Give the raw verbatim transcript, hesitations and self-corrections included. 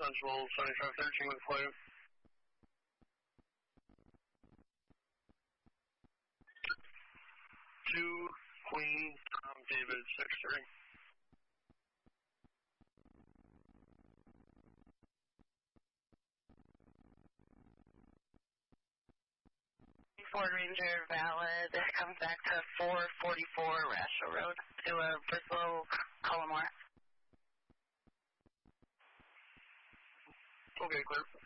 Central seventy-five thirteen with flight. Two Queen Tom David six three. Ford Ranger valid comes back to four forty-four Rashville Road to a Bristol Collimore. Okay, clear.